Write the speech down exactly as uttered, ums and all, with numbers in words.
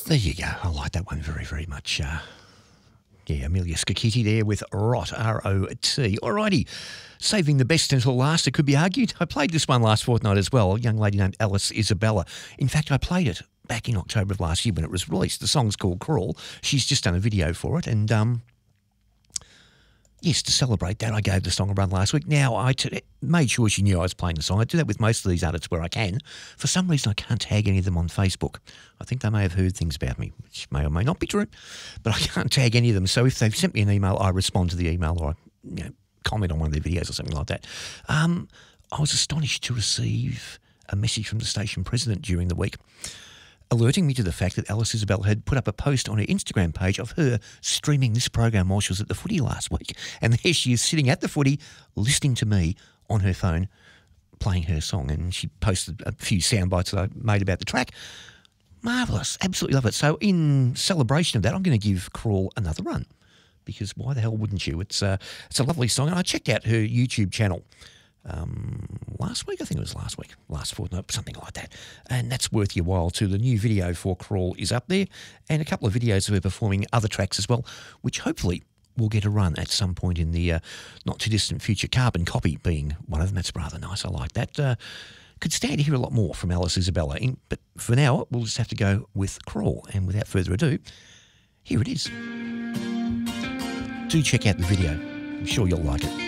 There you go. I like that one very, very much. Uh, yeah, Amelia Skakiti there with Rot, R O T. Alrighty, saving the best until last, it could be argued. I played this one last fortnight as well, a young lady named Alice Isabella. In fact, I played it back in October of last year when it was released. The song's called Crawl. She's just done a video for it, and um, yes, to celebrate that, I gave the song a run last week. Now, I t- made sure she knew I was playing the song. I do that with most of these artists where I can. For some reason, I can't tag any of them on Facebook. I think they may have heard things about me, which may or may not be true, but I can't tag any of them. So if they've sent me an email, I respond to the email, or I you know, comment on one of their videos or something like that. Um, I was astonished to receive a message from the station president during the week, alerting me to the fact that Alice Isabel had put up a post on her Instagram page of her streaming this program while she was at the footy last week. And there she is sitting at the footy listening to me on her phone playing her song. And she posted a few sound bites that I made about the track. Marvellous. Absolutely love it. So in celebration of that, I'm going to give Crawl another run, because why the hell wouldn't you? It's a, it's a lovely song. And I checked out her YouTube channel Um, last week, I think it was last week, last fortnight, something like that. And that's worth your while too. The new video for Crawl is up there, and a couple of videos of her performing other tracks as well, which hopefully will get a run at some point in the uh, not-too-distant future. Carbon Copy being one of them. That's rather nice. I like that. Uh, could stand to hear a lot more from Alice Isabella. In, but for now, we'll just have to go with Crawl. And without further ado, here it is. Do check out the video. I'm sure you'll like it.